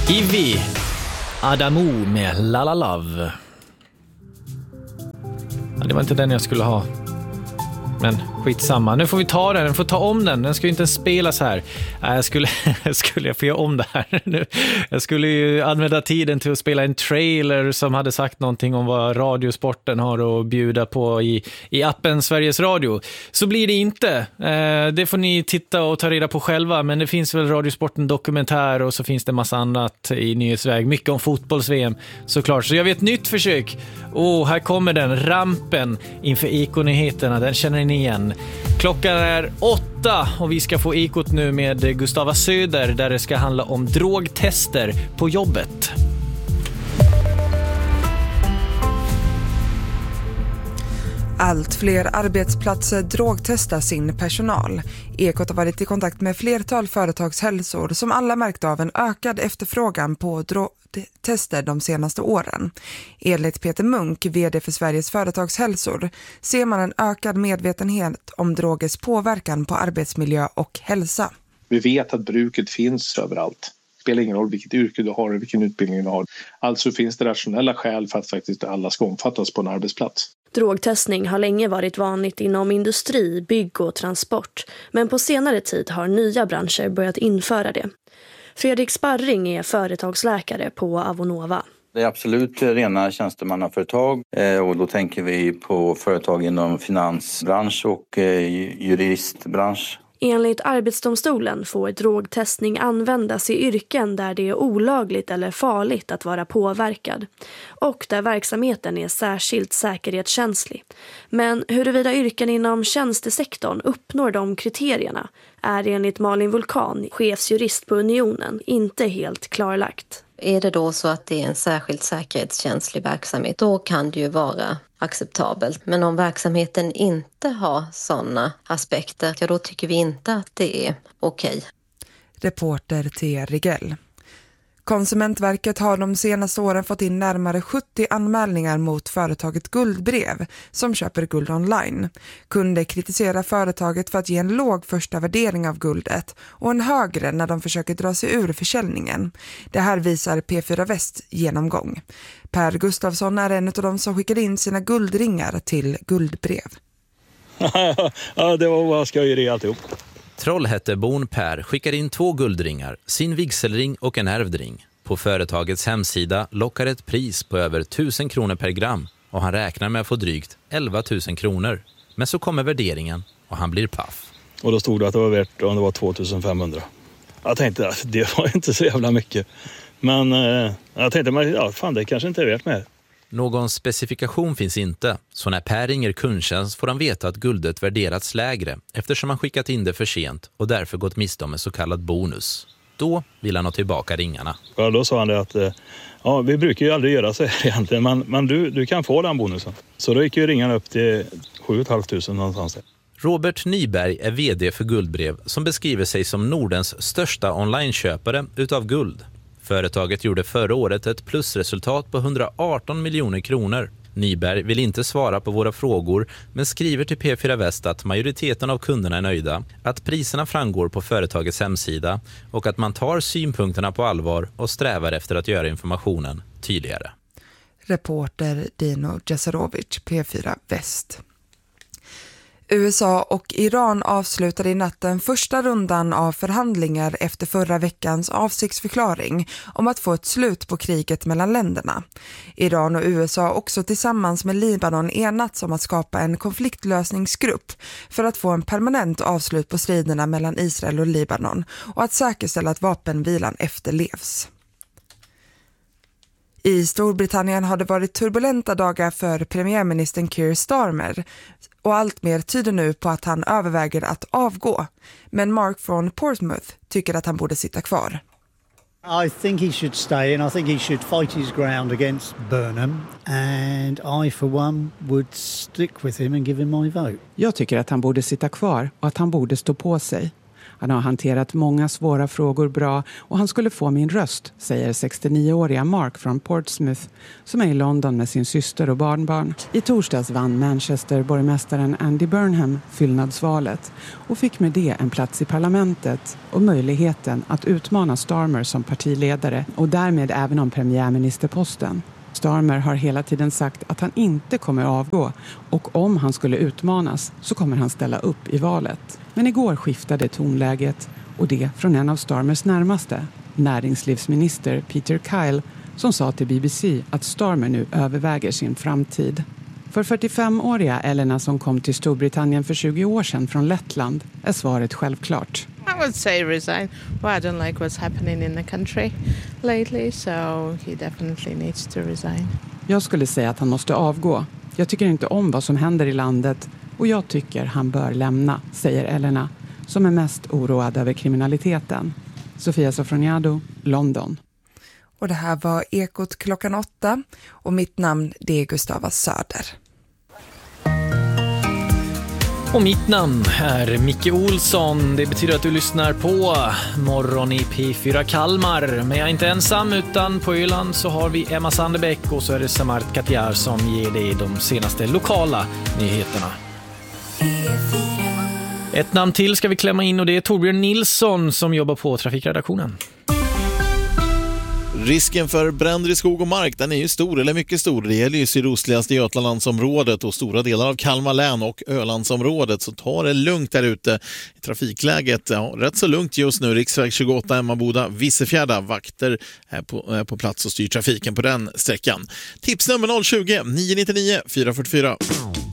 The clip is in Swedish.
Ivy Adamo med La La Love. Ja, det var inte den jag skulle ha. Men skitsamma. Nu får vi ta den. Får ta om den. Den ska ju inte spelas här. Jag får göra om det här nu. Jag skulle ju använda tiden till att spela en trailer som hade sagt någonting om vad Radiosporten har att bjuda på i appen Sveriges Radio. Så blir det inte. Det får ni titta och ta reda på själva. Men det finns väl Radiosporten dokumentär och så finns det massa annat i nyhetsväg. Mycket om fotbolls-VM såklart. Så jag vet ett nytt försök. Här kommer den. Rampen inför Eko-nyheterna. Den känner ni igen. Klockan är 8 och vi ska få Ekot nu med Gustava Söder där det ska handla om drogtester på jobbet. Allt fler arbetsplatser drogtestar sin personal. Ekot har varit i kontakt med flertal företagshälsor som alla märkt av en ökad efterfrågan på drogtester de senaste åren. Enligt Peter Munk, vd för Sveriges företagshälsor, ser man en ökad medvetenhet om drogers påverkan på arbetsmiljö och hälsa. Vi vet att bruket finns överallt. Det spelar ingen roll vilket yrke du har och vilken utbildning du har. Alltså finns det rationella skäl för att faktiskt alla ska omfattas på en arbetsplats. Drogtestning har länge varit vanligt inom industri, bygg och transport. Men på senare tid har nya branscher börjat införa det. Fredrik Sparring är företagsläkare på Avonova. Det är absolut rena tjänstemannaföretag och då tänker vi på företag inom finansbransch och juristbransch. Enligt Arbetsdomstolen får drogtestning användas i yrken där det är olagligt eller farligt att vara påverkad och där verksamheten är särskilt säkerhetskänslig. Men huruvida yrken inom tjänstesektorn uppnår de kriterierna är enligt Malin Vulkan, chefsjurist på Unionen, inte helt klarlagt. Är det då så att det är en särskilt säkerhetskänslig verksamhet, då kan det ju vara acceptabelt. Men om verksamheten inte har sådana aspekter, ja, då tycker vi inte att det är okej. Reporter T. Rigell. Konsumentverket har de senaste åren fått in närmare 70 anmälningar mot företaget Guldbrev som köper guld online. Kunder kritiserar företaget för att ge en låg första värdering av guldet och en högre när de försöker dra sig ur försäljningen. Det här visar P4 Väst genomgång. Per Gustafsson är en av de som skickade in sina guldringar till Guldbrev. Ja, det var vad skojeri alltihop. Trollhätteborn Per skickar in 2 guldringar, sin vigselring och en ärvdring. På företagets hemsida lockar ett pris på över 1000 kronor per gram och han räknar med att få drygt 11 000 kronor. Men så kommer värderingen och han blir paff. Och då stod det att det var värt om det var 2500. Jag tänkte att det var inte så jävla mycket. Men jag tänkte, det kanske inte är värt mer. Någon specifikation finns inte, så när Per ringer kundtjänst får han veta att guldet värderats lägre eftersom han skickat in det för sent och därför gått miste om en så kallad bonus. Då vill han ha tillbaka ringarna. Ja, då sa han det att vi brukar ju aldrig göra så här egentligen, men du kan få den bonusen. Så då gick ju ringarna upp till 7 500 någonstans där. Robert Nyberg är vd för Guldbrev som beskriver sig som Nordens största onlineköpare utav guld. Företaget gjorde förra året ett plusresultat på 118 miljoner kronor. Nyberg vill inte svara på våra frågor men skriver till P4 Väst att majoriteten av kunderna är nöjda, att priserna framgår på företagets hemsida och att man tar synpunkterna på allvar och strävar efter att göra informationen tydligare. Reporter Dino Djasarovic, P4 Väst. USA och Iran avslutade i natten första rundan av förhandlingar efter förra veckans avsiktsförklaring om att få ett slut på kriget mellan länderna. Iran och USA har också tillsammans med Libanon enats om att skapa en konfliktlösningsgrupp för att få en permanent avslut på striderna mellan Israel och Libanon och att säkerställa att vapenvilan efterlevs. I Storbritannien har det varit turbulenta dagar för premiärministern Keir Starmer och allt mer tyder nu på att han överväger att avgå. Men Mark från Portsmouth tycker att han borde sitta kvar. I think he should stay and I think he should fight his ground against Burnham and I for one would stick with him and give him my vote. Jag tycker att han borde sitta kvar och att han borde stå på sig. Han har hanterat många svåra frågor bra och han skulle få min röst, säger 69-åriga Mark från Portsmouth som är i London med sin syster och barnbarn. I torsdags vann Manchester-borgmästaren Andy Burnham fyllnadsvalet och fick med det en plats i parlamentet och möjligheten att utmana Starmer som partiledare och därmed även om premiärministerposten. Starmer har hela tiden sagt att han inte kommer avgå och om han skulle utmanas så kommer han ställa upp i valet. Men igår skiftade tonläget och det från en av Starmers närmaste, näringslivsminister Peter Kyle, som sa till BBC att Starmer nu överväger sin framtid. För 45-åriga Elena som kom till Storbritannien för 20 år sedan från Lettland är svaret självklart. I would say resign. Well, I don't like what's happening in the country lately, so he definitely needs to resign. Jag skulle säga att han måste avgå. Jag tycker inte om vad som händer i landet och jag tycker han bör lämna, säger Elena, som är mest oroad över kriminaliteten. Sofia Sofroniado, London. Och det här var Ekot 8 och mitt namn det är Gustava Söder. Och mitt namn är Micke Olsson. Det betyder att du lyssnar på Morgon i P4 Kalmar. Men jag är inte ensam, utan på Öland så har vi Emma Sanderbäck och så är det Samart Katjar som ger dig de senaste lokala nyheterna. Ett namn till ska vi klämma in och det är Torbjörn Nilsson som jobbar på trafikredaktionen. Risken för bränder i skog och mark, den är ju stor, eller mycket stor. Det gäller ju sydostligaste Götalandsområdet och stora delar av Kalmar län och Ölandsområdet. Så ta det lugnt där ute. I trafikläget, rätt så lugnt just nu. Riksväg 28 Emmaboda, Vissefjärda. Vakter är på plats och styr trafiken på den sträckan. Tipsnummer 020 999 444.